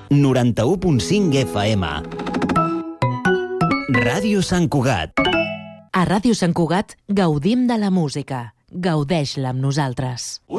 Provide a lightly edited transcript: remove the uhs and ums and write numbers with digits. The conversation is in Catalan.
91.5 FM. Ràdio Sant Cugat. A Ràdio Sant Cugat gaudim de la música. Gaudeix-la amb nosaltres.